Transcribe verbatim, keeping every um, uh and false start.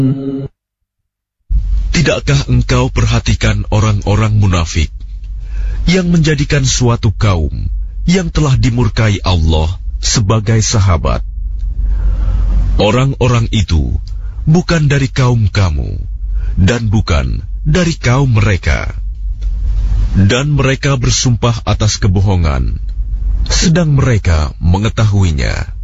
Tidakkah engkau perhatikan orang-orang munafik yang menjadikan suatu kaum yang telah dimurkai Allah sebagai sahabat? Orang-orang itu bukan dari kaum kamu dan bukan dari kaum mereka. Dan mereka bersumpah atas kebohongan, sedang mereka mengetahuinya.